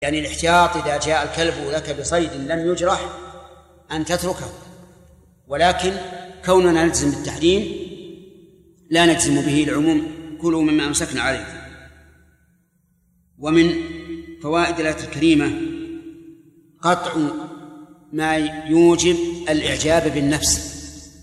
يعني الاحتياط إذا جاء الكلب لك بصيد لم يجرح أن تتركه، ولكن كوننا نلزم بالتحريم لا نجزم به العموم، كلوا مما أمسكنا عليكم. ومن فوائد الآية الكريمة قطع ما يوجب الإعجاب بالنفس،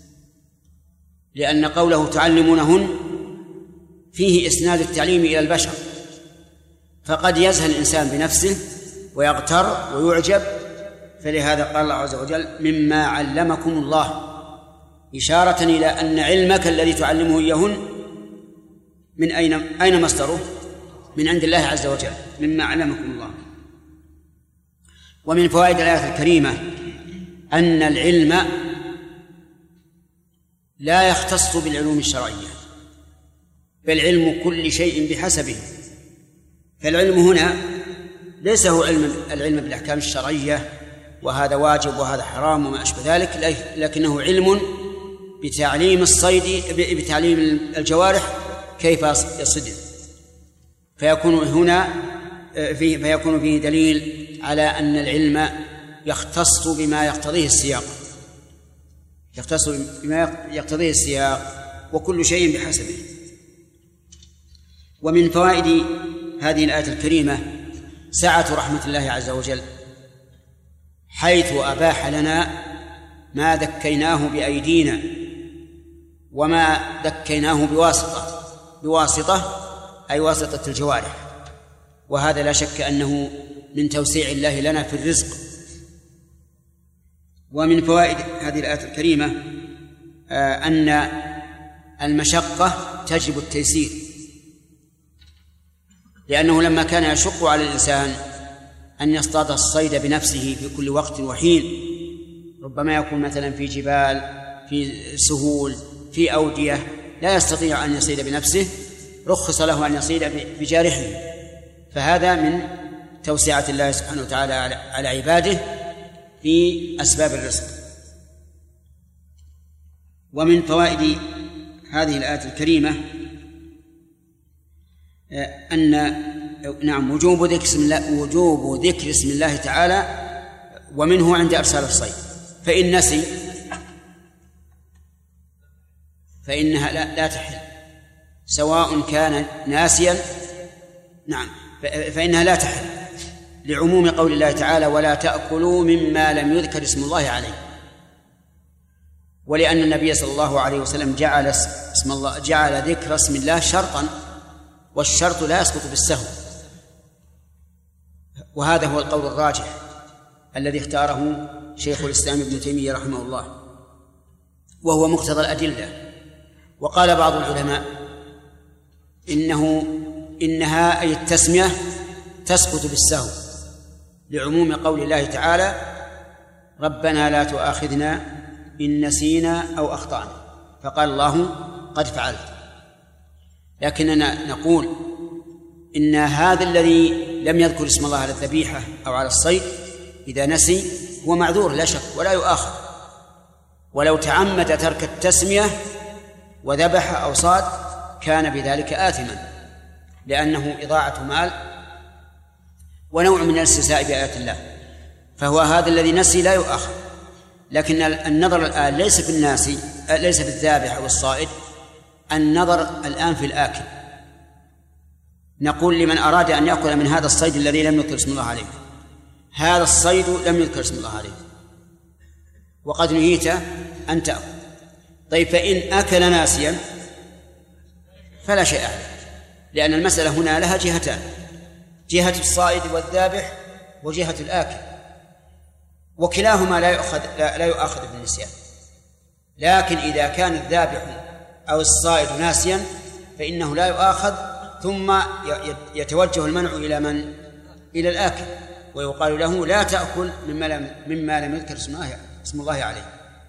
لأن قوله تعلمونهن فيه إسناد التعليم إلى البشر، فقد يزهل الإنسان بنفسه ويغتر ويعجب، فلهذا قال الله عز وجل مما علمكم الله، إشارة إلى أن علمك الذي تعلمه إياهن من أين مصدره؟ من عند الله عز وجل، مما علمكم الله. ومن فوائد الآية الكريمة أن العلم لا يختص بالعلوم الشرعية، بل علم كل شيء بحسبه. فالعلم هنا ليس هو العلم بالأحكام الشرعية وهذا واجب وهذا حرام وما أشبه ذلك، لكنه علم بتعليم الصيد، بتعليم الجوارح كيف يصيد، فيكون فيه دليل على أن العلم يختص بما يقتضيه السياق، يختص بما يقتضيه السياق، وكل شيء بحسبه. ومن فوائد هذه الآية الكريمة سعة رحمة الله عز وجل، حيث أباح لنا ما ذكيناه بأيدينا وما ذكيناه بواسطة أي واسطة الجوارح، وهذا لا شك أنه من توسيع الله لنا في الرزق. ومن فوائد هذه الآية الكريمة أن المشقة تجلب التيسير، لأنه لما كان يشق على الإنسان أن يصطاد الصيد بنفسه في كل وقت وحين، ربما يكون مثلا في جبال، في سهول، في أودية لا يستطيع أن يصيد بنفسه، رخص له أن يصيد بجارحه، فهذا من توسعة الله سبحانه وتعالى على عباده في أسباب الرزق. ومن فوائد هذه الآية الكريمة أن وجوب ذكر اسم الله تعالى، ومنه عند إرسال الصيد، فإن نسي فإنها لا تحل، سواء كان ناسيا، فإنها لا تحل، لعموم قول الله تعالى ولا تأكلوا مما لم يذكر اسم الله عليه، ولأن النبي صلى الله عليه وسلم جعل ذكر اسم الله شرطا، والشرط لا يسقط بالسهو، وهذا هو القول الراجح الذي اختاره شيخ الإسلام ابن تيمية رحمه الله، وهو مقتضى الأدلة. وقال بعض العلماء إنها أي التسمية تسقط بالسهو، لعموم قول الله تعالى ربنا لا تؤاخذنا إن نسينا أو أخطأنا، فقال الله قد فعلت. لكننا نقول إن هذا الذي لم يذكر اسم الله على الذبيحة أو على الصيد إذا نسي هو معذور لا شك ولا يؤاخذ، ولو تعمد ترك التسمية وذبح أو صاد كان بذلك آثما، لأنه إضاعة مال ونوع من الاستهزاء بآيات الله، فهو هذا الذي نسي لا يؤاخذ. لكن النظر الآن ليس في الناسي، ليس في الذابح أو الصائد، النظر الآن في الآكل. نقول لمن أراد أن يأكل من هذا الصيد الذي لم يذكر اسم الله عليه، هذا الصيد لم يذكر اسم الله عليه وقد نهيت أن تأكل، طيب فإن أكل ناسيا فلا شيء عليه، لأن المسألة هنا لها جهتان، جهة الصائد والذابح وجهة الآكل، وكلاهما لا يؤاخذ بالنسيان. لكن إذا كان الذابح أو الصائد ناسيا فإنه لا يؤاخذ، ثم يتوجه المنع إلى الآكل، ويقال له لا تأكل مما لم يذكر اسم الله عليه.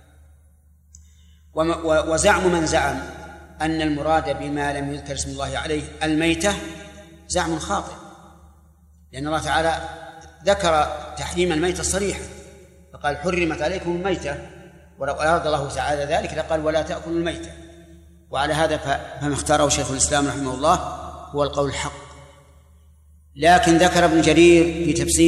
وزعم من زعم أن المراد بما لم يذكر اسم الله عليه الميتة زعم خاطئ، لأن الله تعالى ذكر تحريم الميتة صريحا، فقال حرمت عليكم الميتة، ولو أراد الله تعالى ذلك لقال ولا تأكلوا الميتة. وعلى هذا فما اختاره شيخ الإسلام رحمه الله هو القول الحق، لكن ذكر ابن جرير في تفسير